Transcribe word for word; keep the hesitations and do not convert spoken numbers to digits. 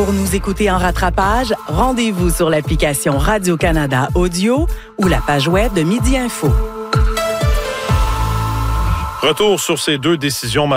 Pour nous écouter en rattrapage, rendez-vous sur l'application Radio-Canada Audio ou la page web de Midi Info. Retour sur ces deux décisions